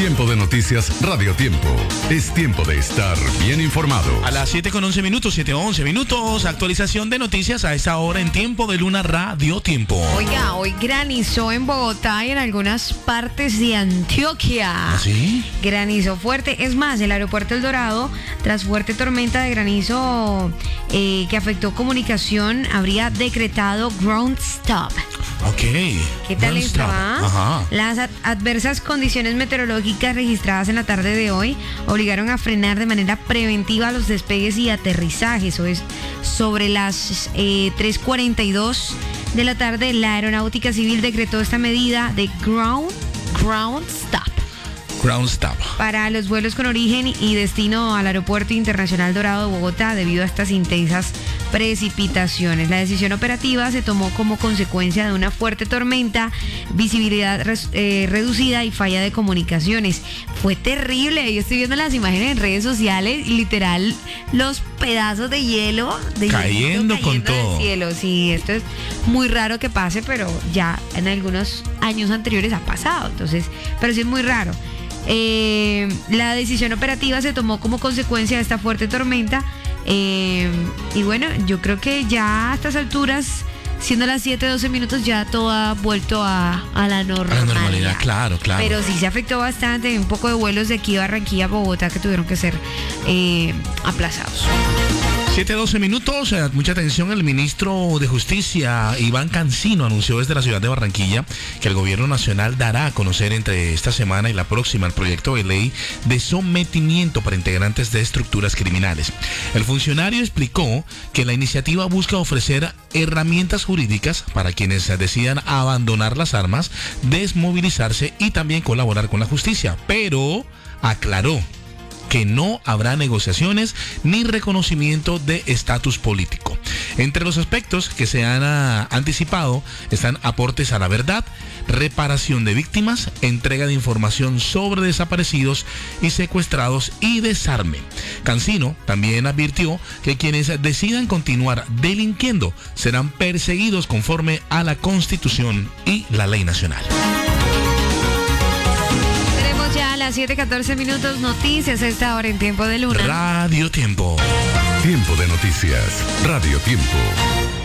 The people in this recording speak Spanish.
Tiempo de noticias Radio Tiempo. Es tiempo de estar bien informado. A las 7:11 minutos, 7:11 minutos, actualización de noticias a esta hora en Tiempo de Luna Radio Tiempo. Oiga, hoy granizó en Bogotá y en algunas partes de Antioquia. ¿Ah, sí? Granizo fuerte. Es más, el aeropuerto El Dorado, tras fuerte tormenta de granizo que afectó comunicación, habría decretado ground stop. Ok. ¿Qué tal está? está? Las adversas condiciones meteorológicas registradas en la tarde de hoy obligaron a frenar de manera preventiva los despegues y aterrizajes. Eso es sobre las 3:42 de la tarde. La Aeronáutica Civil decretó esta medida de ground stop para los vuelos con origen y destino al Aeropuerto Internacional Dorado de Bogotá debido a estas intensas precipitaciones. La decisión operativa se tomó como consecuencia de una fuerte tormenta, visibilidad reducida y falla de comunicaciones. Fue terrible. Yo estoy viendo las imágenes en redes sociales y literal los pedazos de hielo cayendo con todo del cielo. Sí, esto es muy raro que pase, pero ya en algunos años anteriores ha pasado. Entonces, pero sí es muy raro. La decisión operativa se tomó como consecuencia de esta fuerte tormenta y bueno, yo creo que ya a estas alturas, siendo las 7:12 minutos, ya todo ha vuelto a la normalidad. A la normalidad, claro. Pero sí se afectó bastante, un poco de vuelos de aquí a Barranquilla, Bogotá, que tuvieron que ser aplazados. 7:12 minutos, mucha atención. El ministro de Justicia, Iván Cancino, anunció desde la ciudad de Barranquilla que el gobierno nacional dará a conocer entre esta semana y la próxima el proyecto de ley de sometimiento para integrantes de estructuras criminales. El funcionario explicó que la iniciativa busca ofrecer herramientas jurídicas para quienes decidan abandonar las armas, desmovilizarse y también colaborar con la justicia, pero aclaró que no habrá negociaciones ni reconocimiento de estatus político. Entre los aspectos que se han anticipado están aportes a la verdad, reparación de víctimas, entrega de información sobre desaparecidos y secuestrados y desarme. Cancino también advirtió que quienes decidan continuar delinquiendo serán perseguidos conforme a la Constitución y la ley nacional. Ya a las 7:14 minutos, noticias a esta hora en Tiempo de Luna Radio Tiempo. Tiempo de noticias Radio Tiempo.